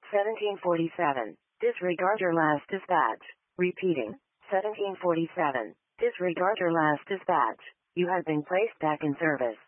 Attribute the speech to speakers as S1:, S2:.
S1: 1747. Disregard your last dispatch. Repeating. 1747. Disregard your last dispatch. You have been placed back in service.